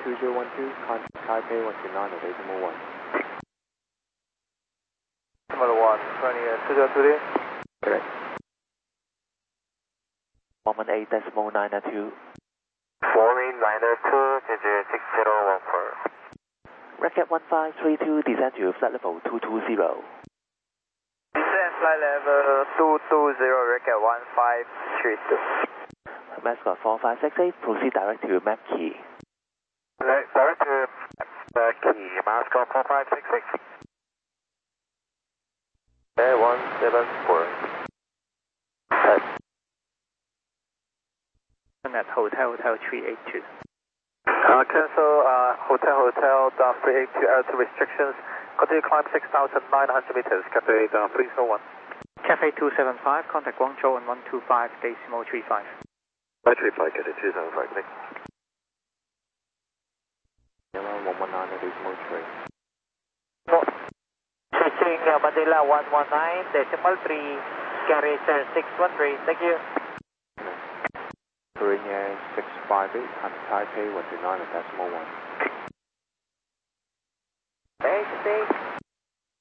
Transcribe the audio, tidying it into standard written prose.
2012, contact Taipei 129.1. Number 1, 20, 2023. Correct. 118.992. 4892, 6014. Record 1532, descend to flight level 220. Descend flight level 220, record 1532. Mascot 4568, proceed direct to map key. Direct to map key, Mascot 4566. Okay, 174. At Hotel 382. Cancel Hotel 382 altitude restrictions. Continue climb 6,900 meters. Cafe please no 1. Cafe 275, contact Guangzhou on 125.35. 135, get it 275, thanks. 119.3. Switching Manila 119.3, carry 613, thank you. Korean Air 658, contact Taipei 129.1. Thanks.